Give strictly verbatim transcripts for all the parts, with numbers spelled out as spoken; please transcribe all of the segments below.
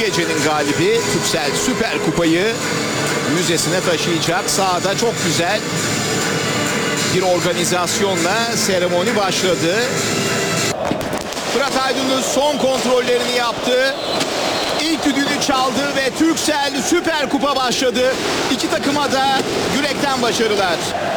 gecenin galibi Türksel Süper Kupayı müzesine taşıyacak. Sahada çok güzel bir organizasyonla seremoni başladı. Fırat Aydınus son kontrollerini yaptı. İlk düdüğünü çaldı ve Türksel Süper Kupa başladı. İki takıma da yürekten başarılar.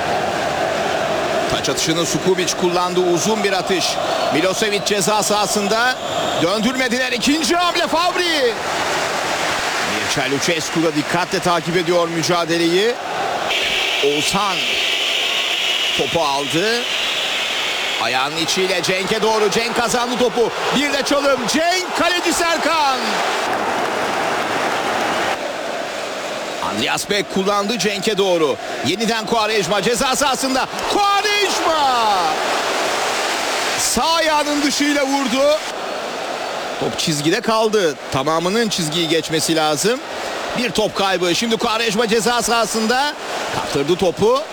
Taç atışını Sukubic kullandı. Uzun bir atış. Milosevic ceza sahasında. Döndürmediler. İkinci hamle Fabri. Mircea Lucescu da dikkatle takip ediyor mücadeleyi. Oğuzhan topu aldı. Ayağının içiyle Cenk'e doğru. Cenk kazandı topu. Bir de çalım. Cenk, kaleci Serkan. Andreas Beck kullandı Cenk'e doğru. Yeniden Quaresma ceza sahasında. Quaresma! Sağ ayağının dışıyla vurdu. Top çizgide kaldı. Tamamının çizgiyi geçmesi lazım. Bir top kaybı. Şimdi Quaresma ceza sahasında. Kaptırdı topu.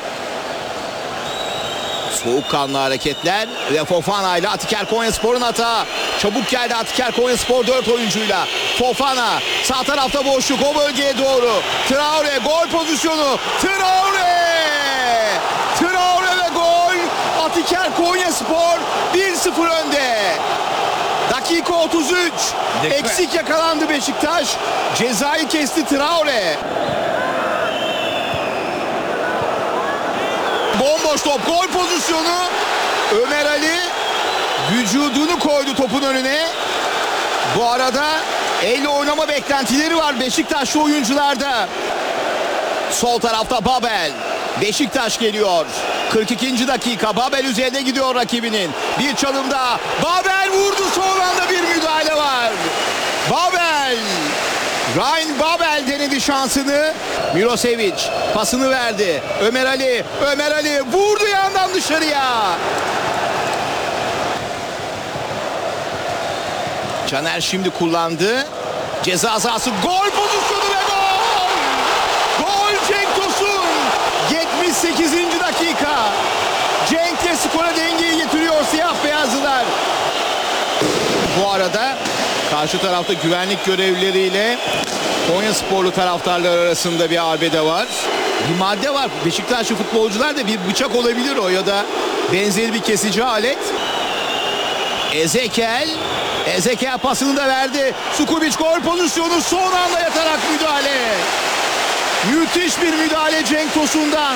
Soğukkanlı hareketler ve Fofana ile Atiker Konyaspor'un hata. Çabuk geldi Atiker Konyaspor dört oyuncuyla. Fofana sağ tarafta boşluk, o bölgeye doğru. Traore gol pozisyonu. Traore! Traore ve gol. Atiker Konyaspor bir sıfır önde. Dakika otuz üç. Dikkat. Eksik yakalandı Beşiktaş. Cezayı kesti Traore. Bomboş top, gol pozisyonu. Ömer Ali vücudunu koydu topun önüne. Bu arada elle oynama beklentileri var Beşiktaşlı oyuncularda. Sol tarafta Babel. Beşiktaş geliyor. kırk ikinci dakika. Babel üzerine gidiyor rakibinin. Bir çalımda. Babel vurdu. Son anda bir müdahale var. Babel. Ryan Babel denedi şansını. Milosevic pasını verdi. Ömer Ali. Ömer Ali vurdu yandan dışarıya. Caner şimdi kullandı. Ceza sahası gol pozisyonu ve gol. Gol Cenk Tosun. yetmiş sekizinci dakika. Cenk'le skora dengeyi getiriyor siyah beyazlılar. Bu arada karşı tarafta güvenlik görevlileriyle Konyasporlu taraftarlar arasında bir arbede var. Bir madde var. Beşiktaşlı futbolcular da bir bıçak olabilir o ya da benzeri bir kesici alet. Ezekiel. Ezekiel pasını da verdi. Sukubic gol pozisyonu, son anda yatarak müdahale. Müthiş bir müdahale Cenk Tosun'dan.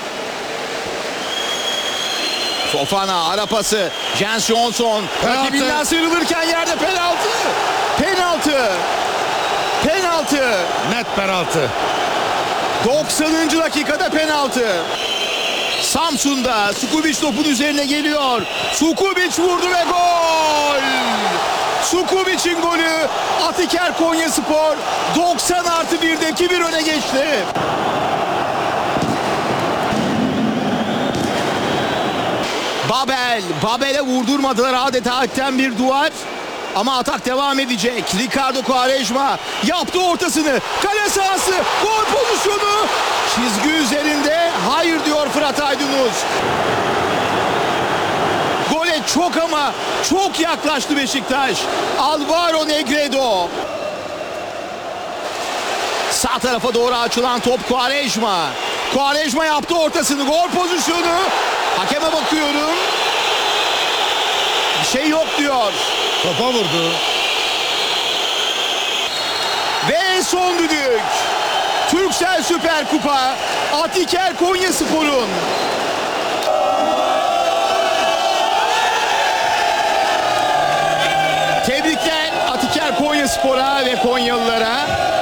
Fofana ara pası. Jens Johnson rakibinden sıyrılırken yerde penaltı. Penaltı. Penaltı. Net penaltı. doksanıncı dakikada penaltı. Samsun'da Sukubic topun üzerine geliyor. Sukubic vurdu ve gol. Sukubic'in golü. Atiker Konyaspor doksan artı birde iki bir öne geçti. Babel. Babel'e vurdurmadılar, adeta hatten bir duvar. Ama atak devam edecek. Ricardo Quaresma yaptı ortasını. Kale sahası. Gol pozisyonu. Çizgi üzerinde. Hayır diyor Fırat Aydınus. Gole çok ama çok yaklaştı Beşiktaş. Alvaro Negredo. Sağ tarafa doğru açılan top Quaresma. Quaresma yaptı ortasını. Gol pozisyonu. Hakeme bakıyorum. Bir şey yok diyor. Topa vurdu. Ve son düdük. Türksel Süper Kupa. Atiker Konyaspor'un. Tebrikler Atiker Konyaspor'a ve Konyalılara.